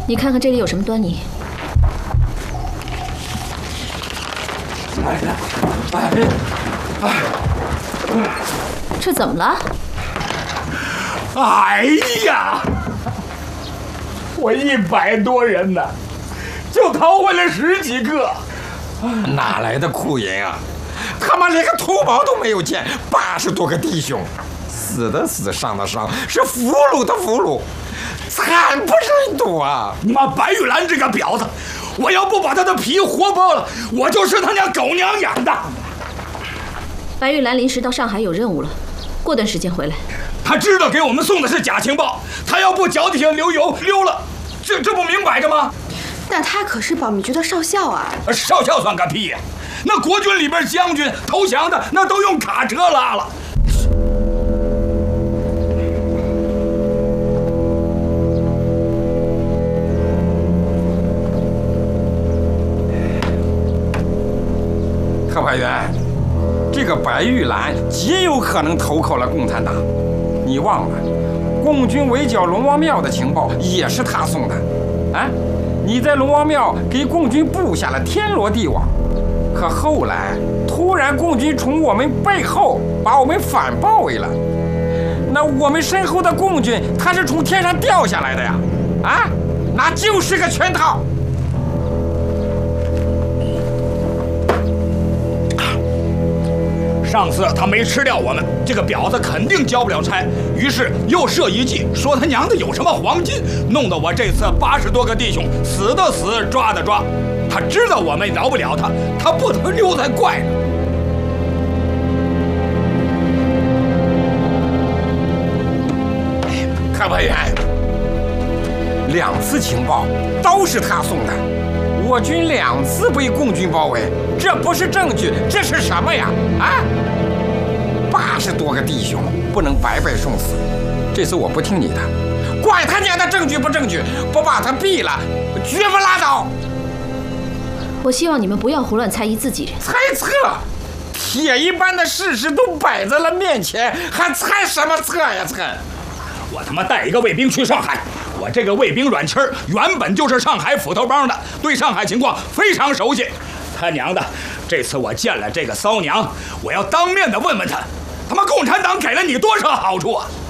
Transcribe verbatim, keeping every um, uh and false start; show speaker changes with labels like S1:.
S1: 你看看这里有什么端倪？
S2: 哎呀，哎，哎，
S1: 这怎么了？
S2: 哎呀，我一百多人呢，就逃回来十几个，
S3: 哪来的苦人啊？他们连个头毛都没有见，八十多个弟兄，死的死，伤的伤，是俘虏的俘虏，惨不忍睹啊！
S2: 你妈白玉兰这个婊子，我要不把她的皮活剥了，我就是他娘狗娘养的。
S1: 白玉兰临时到上海有任务了，过段时间回来。
S2: 他知道给我们送的是假情报，他要不脚底下流油溜了，这这不明摆着吗？
S4: 但他可是保密局的少校啊！
S2: 少校算个屁呀！那国军里边将军投降的那都用卡车拉了。
S3: 特派员，这个白玉兰极有可能投靠了共产党。你忘了，共军围剿龙王庙的情报也是他送的。啊，你在龙王庙给共军布下了天罗地网，可后来突然共军从我们背后把我们反包围了。那我们身后的共军，他是从天上掉下来的呀！啊，那就是个圈套。
S2: 上次他没吃掉我们，这个婊子肯定交不了差，于是又设一计，说他娘的有什么黄金，弄得我这次八十多个弟兄死的死，抓的抓。他知道我们饶不了他，他不能溜才怪呢。
S3: 特派员，两次情报都是他送的，我军两次被共军包围，这不是证据，这是什么呀？啊！八十多个弟兄不能白白送死，这次我不听你的，管他娘的证据不证据，不把他毙了，绝不拉倒。
S1: 我希望你们不要胡乱猜疑自己人。
S3: 猜测，铁一般的事实都摆在了面前，还猜什么测呀猜？
S2: 我他妈带一个卫兵去上海，我这个卫兵软气儿原本就是上海斧头帮的，对上海情况非常熟悉。他娘的，这次我见了这个骚娘，我要当面的问问他，他妈共产党给了你多少好处啊？